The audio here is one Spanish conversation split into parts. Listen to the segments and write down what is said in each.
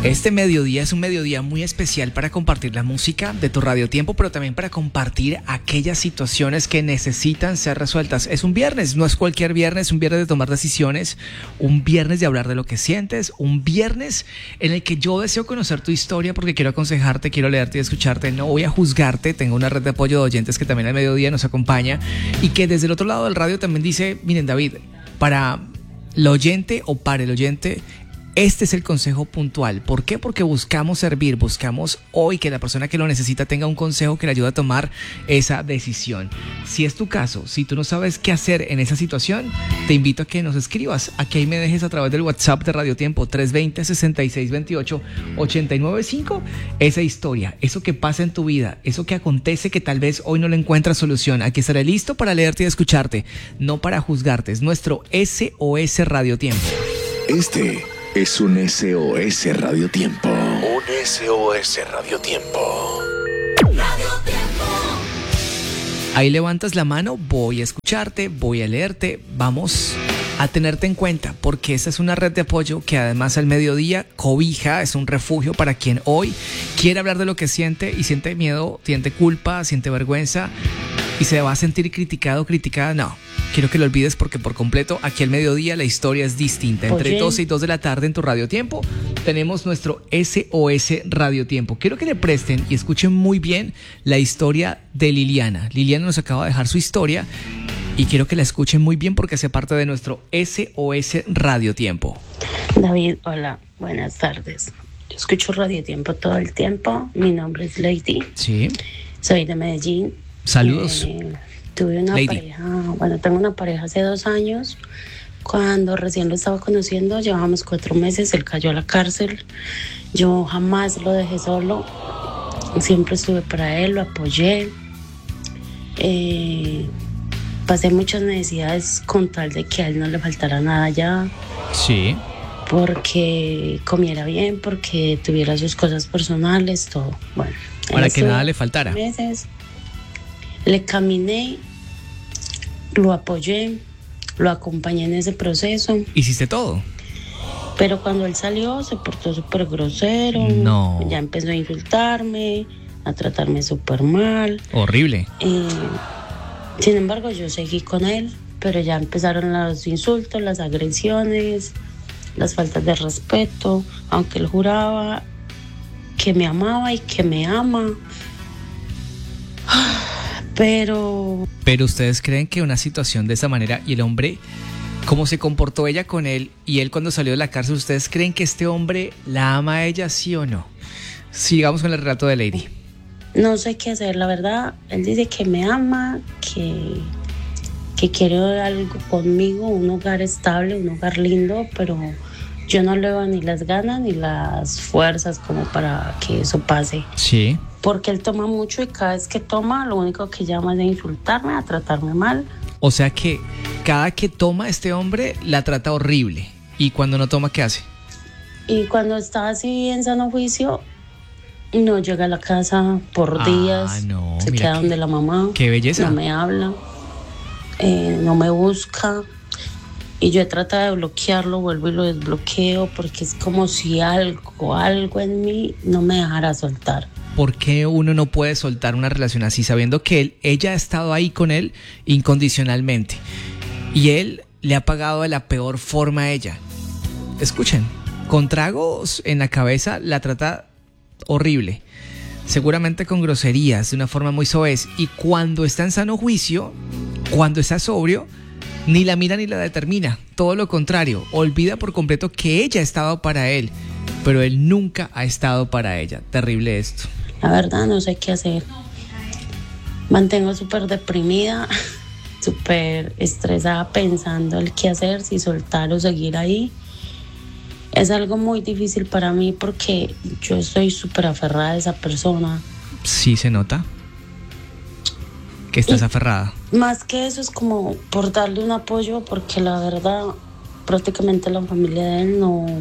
Este mediodía es un mediodía muy especial para compartir la música de tu Radio Tiempo, pero también para compartir aquellas situaciones que necesitan ser resueltas. Es un viernes, no es cualquier viernes, un viernes de tomar decisiones, un viernes de hablar de lo que sientes, un viernes en el que yo deseo conocer tu historia porque quiero aconsejarte, quiero leerte y escucharte. No voy a juzgarte, tengo una red de apoyo de oyentes que también al mediodía nos acompaña y que desde el otro lado del radio también dice, miren David, para el oyente o para el oyente, este es el consejo puntual. ¿Por qué? Porque buscamos servir, buscamos hoy que la persona que lo necesita tenga un consejo que le ayude a tomar esa decisión. Si es tu caso, si tú no sabes qué hacer en esa situación, te invito a que nos escribas. Aquí ahí me dejes a través del WhatsApp de Radio Tiempo 320-6628-895 esa historia, eso que pasa en tu vida, eso que acontece que tal vez hoy no le encuentras solución. Aquí estaré listo para leerte y escucharte, no para juzgarte. Es nuestro SOS Radio Tiempo. Este es un SOS Radio Tiempo. Un SOS Radio Tiempo. Radio Tiempo. Ahí levantas la mano, voy a escucharte, voy a leerte, vamos a tenerte en cuenta, porque esta es una red de apoyo que además al mediodía cobija, es un refugio para quien hoy quiere hablar de lo que siente y siente miedo, siente culpa, siente vergüenza y se va a sentir criticado o criticada. No, quiero que lo olvides porque por completo aquí al mediodía la historia es distinta. Entre 12 y 2 de la tarde en tu Radio Tiempo tenemos nuestro SOS Radio Tiempo. Quiero que le presten y escuchen muy bien la historia de Liliana. Liliana nos acaba de dejar su historia y quiero que la escuchen muy bien porque hace parte de nuestro SOS Radio Tiempo. David, hola, buenas tardes. Yo escucho Radio Tiempo todo el tiempo. Mi nombre es Lady. Sí. Soy de Medellín. Saludos. Tuve una Lady. pareja, tengo una pareja hace 2 años. Cuando recién lo estaba conociendo, llevábamos 4 meses, él cayó a la cárcel. Yo jamás lo dejé solo, siempre estuve para él, lo apoyé. Pasé muchas necesidades con tal de que a él no le faltara nada ya. Sí. Porque comiera bien, porque tuviera sus cosas personales, todo. Bueno, Para que nada le faltara. Meses, le caminé, lo apoyé, lo acompañé en ese proceso. ¿Hiciste todo? Pero cuando él salió se portó súper grosero. No. Ya empezó a insultarme, a tratarme súper mal. Horrible. Sin embargo, yo seguí con él, pero ya empezaron los insultos, las agresiones, las faltas de respeto, aunque él juraba que me amaba y que me ama. Pero ustedes creen que una situación de esa manera y el hombre, cómo se comportó ella con él y él cuando salió de la cárcel, ¿ustedes creen que este hombre la ama a ella, sí o no? Sigamos con el relato de Lady. no sé qué hacer, la verdad. Él dice que me ama, que quiere algo conmigo, un hogar estable, un hogar lindo, pero yo no le veo ni las ganas ni las fuerzas como para que eso pase. Sí. Porque él toma mucho y cada vez que toma lo único que llama es de insultarme, a tratarme mal. O sea que cada que toma este hombre la trata horrible. ¿Y cuando no toma, qué hace? Y cuando está así en sano juicio, no llega a la casa por días. No, se queda donde la mamá. Qué belleza. No me habla, no me busca. Y yo he tratado de bloquearlo, vuelvo y lo desbloqueo, porque es como si algo en mí no me dejara soltar. ¿Por qué uno no puede soltar una relación así sabiendo que ella ha estado ahí con él incondicionalmente y él le ha pagado de la peor forma a ella? Escuchen, con tragos en la cabeza la trata horrible, seguramente con groserías, de una forma muy soez, y cuando está en sano juicio, cuando está sobrio, ni la mira ni la determina, todo lo contrario, olvida por completo que ella ha estado para él, pero él nunca ha estado para ella. Terrible esto. La verdad no sé qué hacer. Mantengo súper deprimida, súper estresada pensando el qué hacer, si soltar o seguir ahí. Es algo muy difícil para mí porque yo estoy súper aferrada a esa persona. Sí se nota que estás aferrada. Más que eso es como por darle un apoyo, porque la verdad prácticamente la familia de él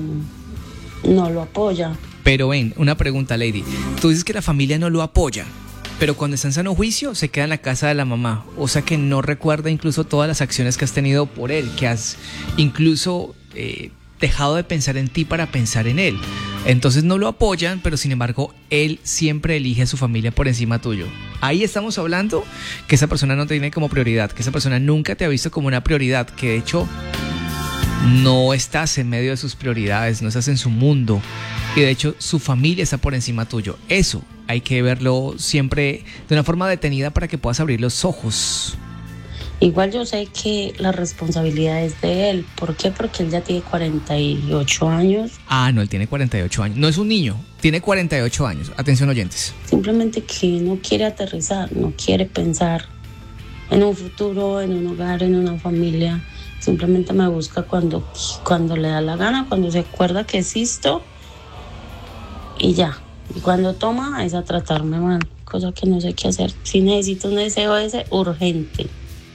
no lo apoya. Pero ven, una pregunta, Lady. Tú dices que la familia no lo apoya, pero cuando está en sano juicio se queda en la casa de la mamá. O sea que no recuerda incluso todas las acciones que has tenido por él, que has incluso dejado de pensar en ti para pensar en él. Entonces no lo apoyan, pero sin embargo él siempre elige a su familia por encima tuyo. Ahí estamos hablando que esa persona no te tiene como prioridad, que esa persona nunca te ha visto como una prioridad, que de hecho no estás en medio de sus prioridades, no estás en su mundo, y de hecho su familia está por encima tuyo. Eso hay que verlo siempre de una forma detenida para que puedas abrir los ojos. Igual yo sé que la responsabilidad es de él. ¿Por qué? Porque él ya tiene 48 años. Ah, no, él tiene 48 años. No es un niño, tiene 48 años. Atención, oyentes. Simplemente que no quiere aterrizar, no quiere pensar en un futuro, en un hogar, en una familia. Simplemente me busca cuando le da la gana, cuando se acuerda que existo y ya. Y cuando toma es a tratarme mal, cosa que no sé qué hacer. Si necesito un SOS urgente.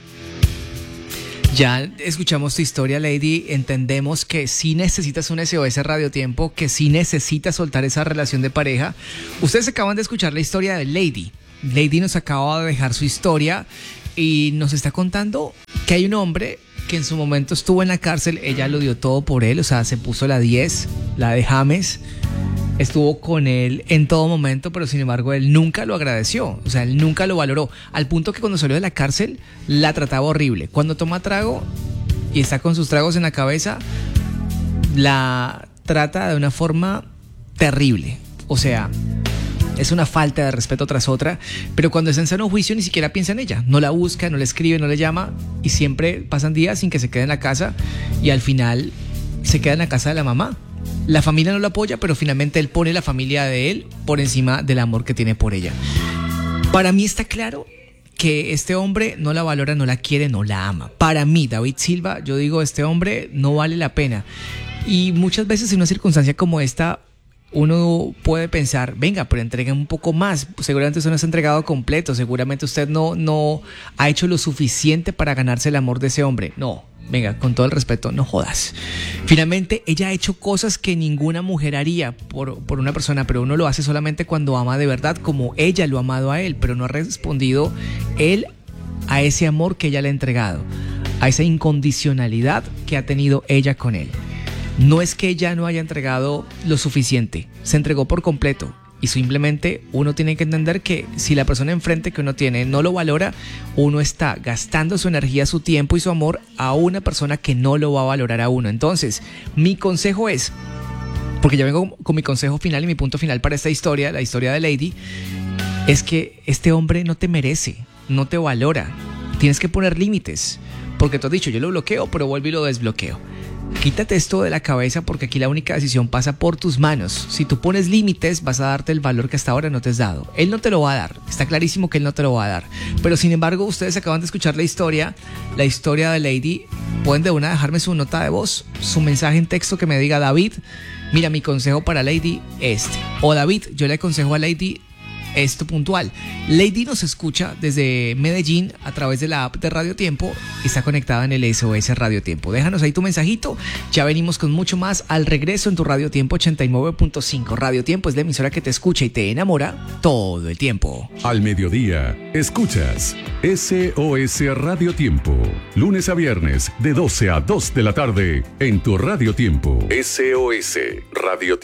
Ya escuchamos tu historia, Lady. Entendemos que sí necesitas un SOS Radiotiempo, que sí necesitas soltar esa relación de pareja. Ustedes acaban de escuchar la historia de Lady. Lady nos acaba de dejar su historia y nos está contando que hay un hombre que en su momento estuvo en la cárcel. Ella lo dio todo por él, o sea, se puso la 10, la de James. Estuvo con él en todo momento, pero sin embargo él nunca lo agradeció, o sea, él nunca lo valoró, al punto que cuando salió de la cárcel la trataba horrible. Cuando toma trago y está con sus tragos en la cabeza, la trata de una forma terrible, o sea, es una falta de respeto tras otra, pero cuando está en sano juicio ni siquiera piensa en ella, no la busca, no le escribe, no le llama, y siempre pasan días sin que se quede en la casa, y al final se queda en la casa de la mamá. La familia no lo apoya, pero finalmente él pone la familia de él por encima del amor que tiene por ella. Para mí está claro que este hombre no la valora, no la quiere, no la ama. Para mí, David Silva, yo digo, este hombre no vale la pena. Y muchas veces en una circunstancia como esta, uno puede pensar, venga, pero entreguen un poco más. Seguramente usted no se ha entregado completo, seguramente usted no ha hecho lo suficiente para ganarse el amor de ese hombre. No. Venga, con todo el respeto, no jodas. Finalmente, ella ha hecho cosas que ninguna mujer haría por una persona, pero uno lo hace solamente cuando ama de verdad, como ella lo ha amado a él, pero no ha respondido él a ese amor que ella le ha entregado, a esa incondicionalidad que ha tenido ella con él. No es que ella no haya entregado lo suficiente, se entregó por completo. Y simplemente uno tiene que entender que si la persona enfrente que uno tiene no lo valora, uno está gastando su energía, su tiempo y su amor a una persona que no lo va a valorar a uno. Entonces, mi consejo es, porque ya vengo con mi consejo final y mi punto final para esta historia, la historia de Lady, es que este hombre no te merece, no te valora. Tienes que poner límites, porque tú has dicho, yo lo bloqueo, pero vuelvo y lo desbloqueo. Quítate esto de la cabeza, porque aquí la única decisión pasa por tus manos. Si tú pones límites, vas a darte el valor que hasta ahora no te has dado. Él no te lo va a dar, está clarísimo que él no te lo va a dar. Pero sin embargo, ustedes acaban de escuchar la historia de Lady. Pueden de una dejarme su nota de voz, su mensaje en texto que me diga, David, mira, mi consejo para Lady este. O David, yo le aconsejo a Lady esto puntual. Lady nos escucha desde Medellín a través de la app de Radio Tiempo y está conectada en el SOS Radio Tiempo. Déjanos ahí tu mensajito. Ya venimos con mucho más al regreso en tu Radio Tiempo 89.5. Radio Tiempo es la emisora que te escucha y te enamora todo el tiempo. Al mediodía, escuchas SOS Radio Tiempo. Lunes a viernes, de 12 a 2 de la tarde, en tu Radio Tiempo. SOS Radio Tiempo.